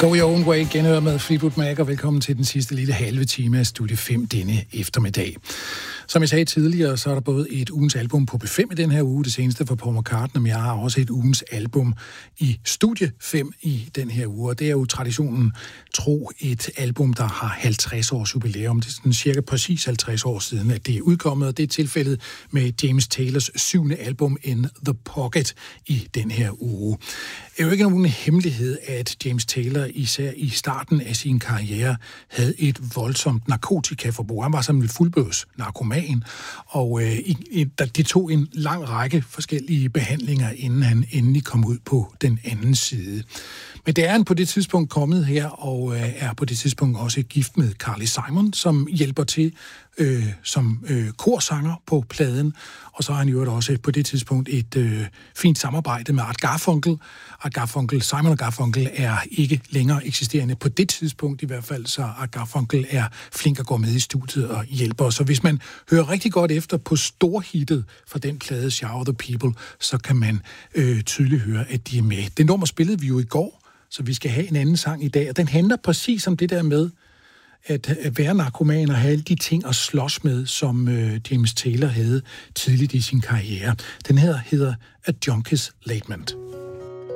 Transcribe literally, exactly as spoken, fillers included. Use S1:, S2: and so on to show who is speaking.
S1: Go Your Own Way, genhør med Fleetwood Mac, og velkommen til den sidste lille halve time af Studie fem denne eftermiddag. Som jeg sagde tidligere, så er der både et ugens album på B fem i den her uge, det seneste for Paul McCartney, men jeg har også et ugens album i Studie fem i den her uge, og det er jo traditionen tro et album, der har halvtreds års jubilæum. Det er sådan cirka præcis halvtreds år siden, at det er udkommet, og det er tilfældet med James Taylors syvende album In The Pocket i den her uge. Det er jo ikke nogen hemmelighed, at James Taylor især i starten af sin karriere havde et voldsomt narkotikaforbrug. Han var som en fuldblods narkoman, og øh, i, de tog en lang række forskellige behandlinger, inden han endelig kom ud på den anden side. Men det er han på det tidspunkt kommet her, og øh, er på det tidspunkt også gift med Carly Simon, som hjælper til øh, som øh, korsanger på pladen. Og så har han jo også på det tidspunkt et øh, fint samarbejde med Art Garfunkel. Art Garfunkel, Simon og Garfunkel er ikke længere eksisterende på det tidspunkt i hvert fald, så Art Garfunkel er flink at gå med i studiet og hjælper. Så hvis man hører rigtig godt efter på storhittet fra den plade Shower the People, så kan man øh, tydeligt høre, at de er med. Det nummer spillede vi jo i går, så vi skal have en anden sang i dag, og den handler præcis om det der med at være narkoman og have alle de ting at slås med, som øh, James Taylor havde tidligt i sin karriere. Den her hedder A Junkie's Lament.